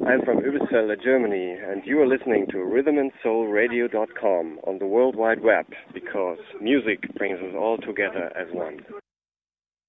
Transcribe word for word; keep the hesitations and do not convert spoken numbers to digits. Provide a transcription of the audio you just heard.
I'm from Übelsfelde, Germany, and you are listening to rhythm and soul radio dot com on the World Wide Web, because music brings us all together as one.